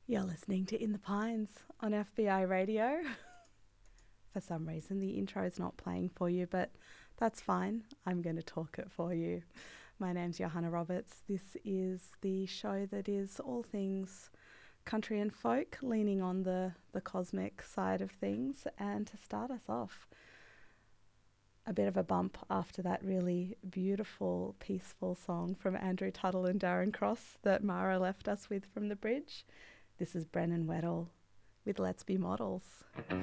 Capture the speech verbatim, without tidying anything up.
You're listening to In the Pines on F B I Radio. For some reason, the intro is not playing for you, but that's fine. I'm going to talk it for you. My name's Johanna Roberts. This is the show that is all things country and folk, leaning on the, the cosmic side of things. And to start us off, a bit of a bump after that really beautiful, peaceful song from Andrew Tuttle and Darren Cross that Mara left us with from the bridge. This is Brennan Weddell with Let's Be Models.